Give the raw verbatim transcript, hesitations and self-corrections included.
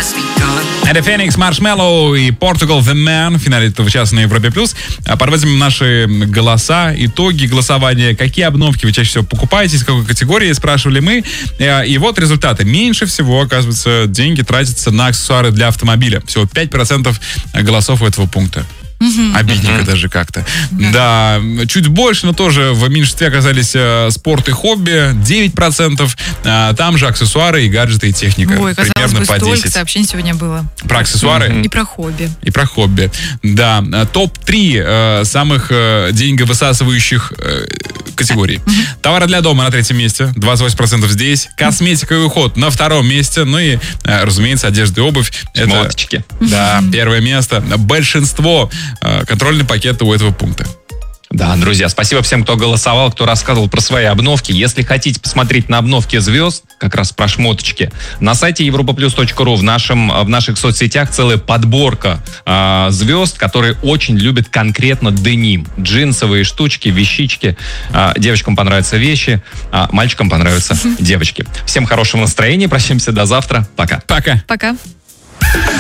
Это Phoenix, Marshmallow и Portugal The Man в финале этого часа на Европе+. Подводим наши голоса, итоги голосования. Какие обновки вы чаще всего покупаете, из какой категории, спрашивали мы. И вот результаты. Меньше всего, оказывается, деньги тратятся на аксессуары для автомобиля. Всего пять процентов голосов у этого пункта. Uh-huh. Обидненько uh-huh. даже как-то. Uh-huh. Да, чуть больше, но тоже в меньшинстве оказались э, спорт и хобби, девять процентов. Э, там же аксессуары и гаджеты и техника. Ой, примерно бы, по десять. Столько сообщений сегодня было. Про аксессуары? Uh-huh. И про хобби. И про хобби. Да. топ три э, самых э, деньговысасывающих э, категорий. Uh-huh. Товары для дома на третьем месте, двадцать восемь процентов здесь. Косметика и уход на втором месте. Ну и, э, разумеется, одежда и обувь. Шмоточки. Это, да, uh-huh. первое место. Большинство контрольный пакет у этого пункта. Да, друзья, спасибо всем, кто голосовал, кто рассказывал про свои обновки. Если хотите посмотреть на обновки звезд, как раз про шмоточки, на сайте европа плюс точка ру в, нашем, в наших соцсетях целая подборка э, звезд, которые очень любят конкретно деним. Джинсовые штучки, вещички. Э, девочкам понравятся вещи, а мальчикам понравятся девочки. Всем хорошего настроения, прощаемся до завтра. Пока. Пока. Пока.